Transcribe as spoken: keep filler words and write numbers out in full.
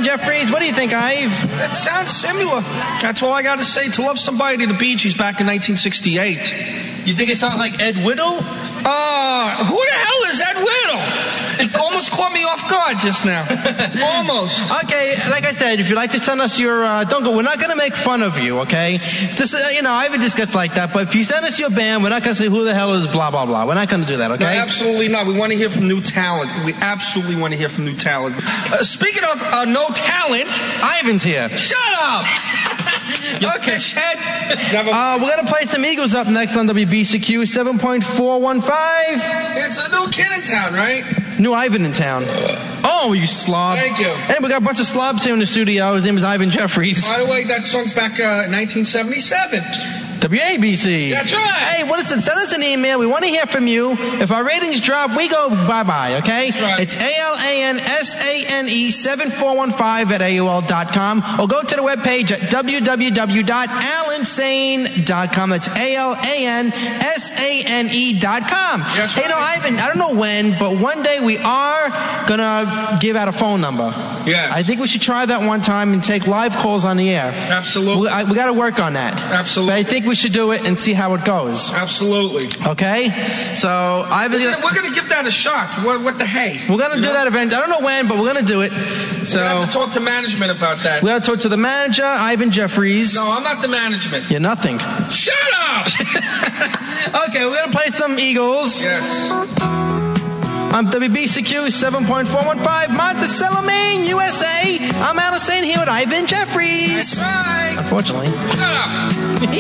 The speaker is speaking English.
Ivan Jeffries. What do you think, Ive? That sounds similar. That's all I got to say. To Love Somebody to the Bee Gees back in nineteen sixty-eight. You think it sounds like Ed Whittle? Uh, who the hell is Ed Whittle? It almost caught me off guard just now. Almost. Okay, like I said, if you'd like to send us your, uh, don't go, we're not going to make fun of you, okay? Just, uh, you know, Ivan just gets like that, but if you send us your band, we're not going to say who the hell is blah, blah, blah. We're not going to do that, okay? No, absolutely not. We want to hear from new talent. We absolutely want to hear from new talent. Uh, speaking of uh, no talent, Ivan's here. Shut up! Okay, Chad. Uh, we're going to play some Eagles up next on W B C Q seven point four one five. It's a new kid in town, right? New Ivan in town. Oh, you slob. Thank you. And we got a bunch of slobs here in the studio. His name is Ivan Jeffries. By the way, that song's back uh, in nineteen seventy-seven. W A B C. That's right. Hey, what is it? Send us an email. We want to hear from you. If our ratings drop, we go bye-bye, okay? That's right. It's A L A N S A N E seven four one five at A O L dot com or go to the webpage at w w w dot alan sane dot com. That's A L A N S A N E dot com. That's hey, right. no, Ivan, I don't know when, but one day we are going to give out a phone number. Yes. I think we should try that one time and take live calls on the air. Absolutely. We, I, we got to work on that. Absolutely. But I think we should do it and see how it goes. Absolutely. Okay? So, I was We're gonna, going to give that a shot. What, what the hey? we're going to do know? that event. I don't know when, but we're going to do it. We're going to So, have to talk to management about that. we got to talk to the manager, Ivan Jeffries. No, I'm not the management. You're nothing. Shut up! Okay, we're going to play some Eagles. Yes. I'm W B C Q seven point four one five, Monticello, Maine, U S A. I'm Alice Sane here with Ivan Jeffries. That's right. Unfortunately. Shut up.